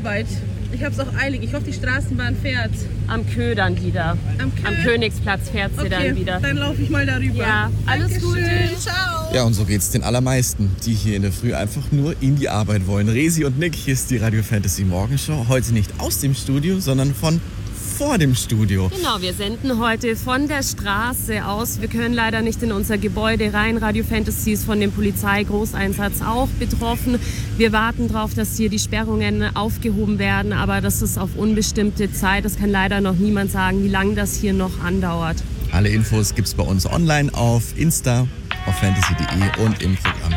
Arbeit. Ich habe es auch eilig. Ich hoffe, die Straßenbahn fährt. Am Kö dann wieder. Am Königsplatz fährt sie dann wieder. Dann laufe ich mal darüber. Ja, alles Gute. Ciao. Ja, und so geht's den allermeisten, die hier in der Früh einfach nur in die Arbeit wollen. Resi und Nick, hier ist die Radio Fantasy Morgenshow. Heute nicht aus dem Studio, sondern von vor dem Studio. Genau, wir senden heute von der Straße aus. Wir können leider nicht in unser Gebäude rein. Radio Fantasy ist von dem Polizeigroßeinsatz auch betroffen. Wir warten darauf, dass hier die Sperrungen aufgehoben werden, aber das ist auf unbestimmte Zeit. Das kann leider noch niemand sagen, wie lange das hier noch andauert. Alle Infos gibt's bei uns online auf Insta, auf fantasy.de und im Programm.